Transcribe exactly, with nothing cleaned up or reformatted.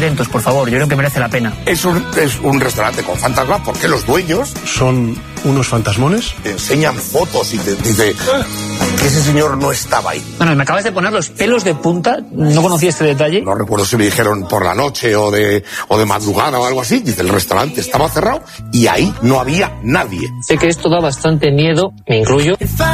atentos, por favor, yo creo que merece la pena. Es un, es un restaurante con fantasmas porque los dueños son unos fantasmones. Te enseñan fotos y te dice que ese señor no estaba ahí. Bueno, me acabas de poner los pelos de punta, no conocía este detalle. No recuerdo si me dijeron por la noche o de, o de madrugada o algo así. Dice, el restaurante estaba cerrado y ahí no había nadie. Sé que esto da bastante miedo, me incluyo.